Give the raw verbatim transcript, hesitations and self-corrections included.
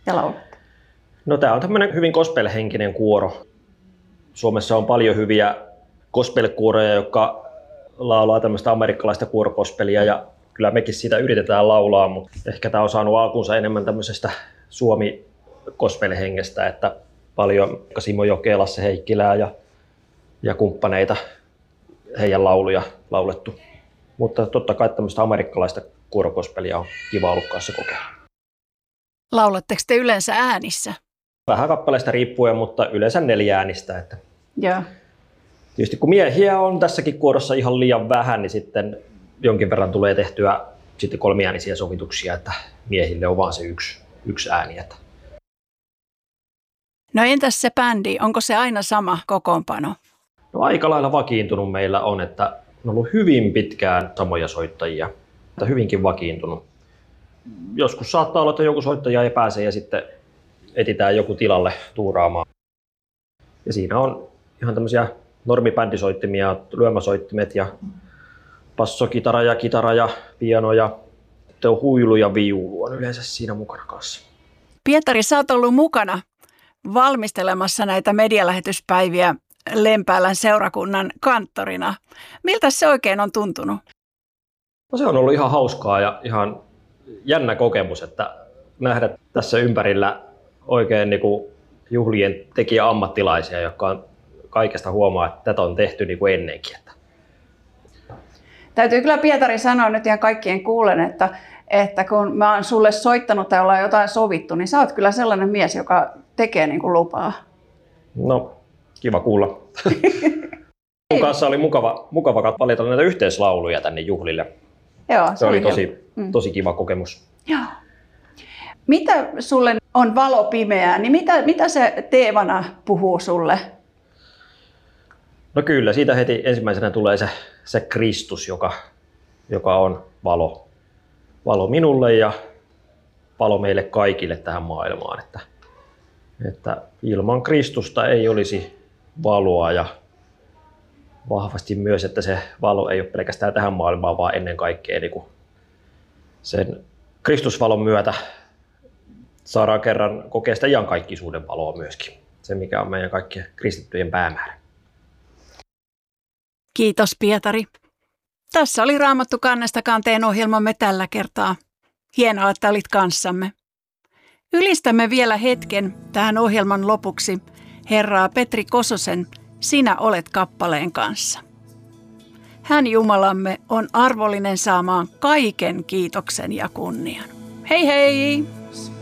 ja laulatte? No tämä on tämmöinen hyvin gospel-henkinen kuoro. Suomessa on paljon hyviä gospel-kuoroja, jotka laulaa tämmöistä amerikkalaista kuorokospelia ja kyllä mekin siitä yritetään laulaa, mutta ehkä tämä on saanut alkunsa enemmän tämmöisestä Suomi-gospel-hengestä, että paljon Simo Jokela, Lasse Heikkilää ja, ja kumppaneita, heidän lauluja laulettu. Mutta totta kai tämmöistä amerikkalaista kuorokospelia on kiva ollut kanssa kokeilla. Laulatteko te yleensä äänissä? Vähän kappaleista riippuen, mutta yleensä neljä äänistä. Että Joo. tietysti kun miehiä on tässäkin kuorossa ihan liian vähän, niin sitten jonkin verran tulee tehtyä sitten kolmiäänisiä sovituksia, että miehille on vaan se yksi, yksi ääni. Että. No entäs se bändi, onko se aina sama kokoonpano? No aika lailla vakiintunut meillä on, että on ollut hyvin pitkään samoja soittajia, että hyvinkin vakiintunut. Joskus saattaa olla, että joku soittaja ei pääse ja sitten etsitään joku tilalle tuuraamaan. Ja siinä on ihan tämmöisiä normibändisoittimia, lyömäsoittimet ja bassokitara ja kitara ja piano ja sitten huilu ja viulu on yleensä siinä mukana kanssa. Pietari, sä oot ollut mukana valmistelemassa näitä medialähetyspäiviä Lempäälän seurakunnan kanttorina. Miltä se oikein on tuntunut? No se on ollut ihan hauskaa ja ihan jännä kokemus, että nähdä tässä ympärillä oikein niin kuin juhlien tekijä-ammattilaisia, jotka on kaikesta huomaa, että tätä on tehty niin kuin ennenkin. Täytyy kyllä Pietari sanoa nyt ihan kaikkien kuulen, että, että kun mä oon sulle soittanut tai ollaan jotain sovittu, niin sä oot kyllä sellainen mies, joka tekee niin kuin lupaa. No, kiva kuulla. Mun kanssa oli mukava, mukava valita näitä yhteislauluja tänne juhlille. Joo, se, se oli oli tosi, mm. tosi kiva kokemus. Joo. Mitä sulle on valo pimeää, niin mitä, mitä se teemana puhuu sulle? No kyllä, siitä heti ensimmäisenä tulee se, se Kristus, joka, joka on valo. Valo minulle ja valo meille kaikille tähän maailmaan. Että, että ilman Kristusta ei olisi valoa ja vahvasti myös, että se valo ei ole pelkästään tähän maailmaan, vaan ennen kaikkea niin kuin sen Kristusvalon myötä saadaan kerran kokea sitä iankaikkisuuden valoa myöskin. Se, mikä on meidän kaikkien kristittyjen päämäärä. Kiitos Pietari. Tässä oli Raamattu kannesta kanteen ohjelmamme tällä kertaa. Hienoa, että olit kanssamme. Ylistämme vielä hetken tähän ohjelman lopuksi Herraa Petri Kososen Sinä olet kappaleen kanssa. Hän Jumalamme on arvollinen saamaan kaiken kiitoksen ja kunnian. Hei hei!